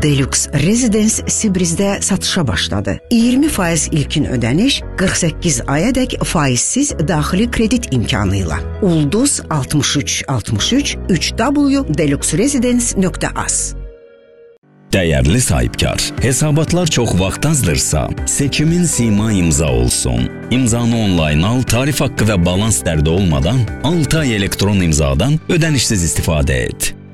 Deluxe Residence Sibrizdə satışa başladı. 20% ilkin ödəniş, 48 ayadək faizsiz daxili kredit imkanı ilə. Ulduz 63 63 www.deluxeresidence.az. Dəyərli sahibkar, hesabatlar çox vaxt azdırsa, seçimin sima imza olsun. İmzanı onlayn al, tarif haqqı və balans dərdi olmadan 6 ay elektron imzadan ödənişsiz istifadə et.